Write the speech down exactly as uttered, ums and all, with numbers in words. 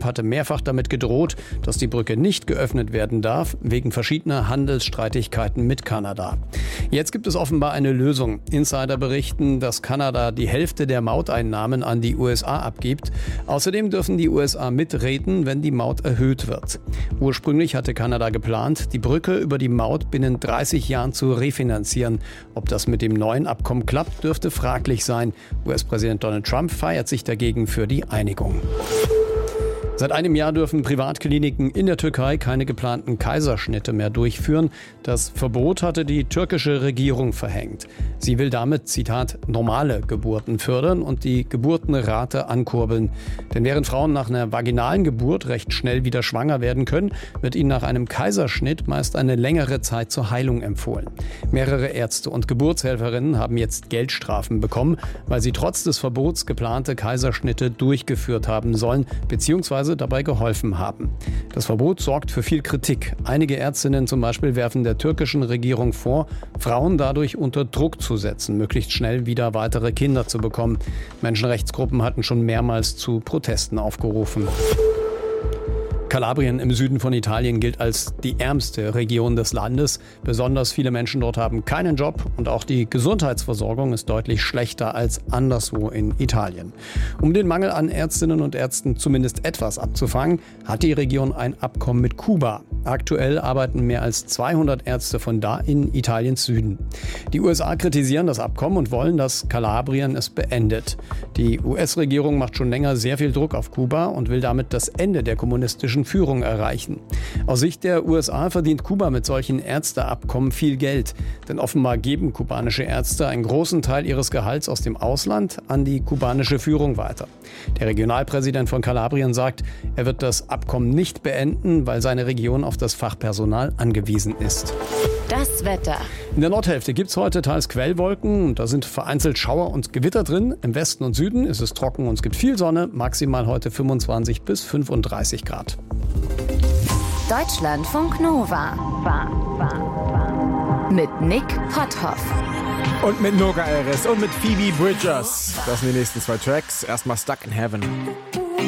Trump hatte mehrfach damit gedroht, dass die Brücke nicht geöffnet werden darf, wegen verschiedener Handelsstreitigkeiten mit Kanada. Jetzt gibt es offenbar eine Lösung. Insider berichten, dass Kanada die Hälfte der Mauteinnahmen an die U S A abgibt. Außerdem dürfen die U S A mitreden, wenn die Maut erhöht wird. Ursprünglich hatte Kanada geplant, die Brücke über die Maut binnen dreißig Jahren zu refinanzieren. Ob das mit dem neuen Abkommen klappt, dürfte fraglich sein. U S-Präsident Donald Trump feiert sich dagegen für die Einigung. Seit einem Jahr dürfen Privatkliniken in der Türkei keine geplanten Kaiserschnitte mehr durchführen. Das Verbot hatte die türkische Regierung verhängt. Sie will damit, Zitat, normale Geburten fördern und die Geburtenrate ankurbeln. Denn während Frauen nach einer vaginalen Geburt recht schnell wieder schwanger werden können, wird ihnen nach einem Kaiserschnitt meist eine längere Zeit zur Heilung empfohlen. Mehrere Ärzte und Geburtshelferinnen haben jetzt Geldstrafen bekommen, weil sie trotz des Verbots geplante Kaiserschnitte durchgeführt haben sollen, beziehungsweise dabei geholfen haben. Das Verbot sorgt für viel Kritik. Einige Ärztinnen zum Beispiel werfen der türkischen Regierung vor, Frauen dadurch unter Druck zu setzen, möglichst schnell wieder weitere Kinder zu bekommen. Menschenrechtsgruppen hatten schon mehrmals zu Protesten aufgerufen. Kalabrien im Süden von Italien gilt als die ärmste Region des Landes. Besonders viele Menschen dort haben keinen Job und auch die Gesundheitsversorgung ist deutlich schlechter als anderswo in Italien. Um den Mangel an Ärztinnen und Ärzten zumindest etwas abzufangen, hat die Region ein Abkommen mit Kuba. Aktuell arbeiten mehr als zweihundert Ärzte von da in Italiens Süden. Die U S A kritisieren das Abkommen und wollen, dass Kalabrien es beendet. Die U S-Regierung macht schon länger sehr viel Druck auf Kuba und will damit das Ende der kommunistischen Führung erreichen. Aus Sicht der U S A verdient Kuba mit solchen Ärzteabkommen viel Geld. Denn offenbar geben kubanische Ärzte einen großen Teil ihres Gehalts aus dem Ausland an die kubanische Führung weiter. Der Regionalpräsident von Kalabrien sagt, er wird das Abkommen nicht beenden, weil seine Region auf das Fachpersonal angewiesen ist. Das Wetter. In der Nordhälfte gibt es heute teils Quellwolken und da sind vereinzelt Schauer und Gewitter drin. Im Westen und Süden ist es trocken und es gibt viel Sonne, maximal heute fünfundzwanzig bis fünfunddreißig Grad. Deutschlandfunk Nova. Mit Nick Potthoff. Und mit Noga Eres und mit Phoebe Bridgers. Das sind die nächsten zwei Tracks. Erstmal Stuck in Heaven.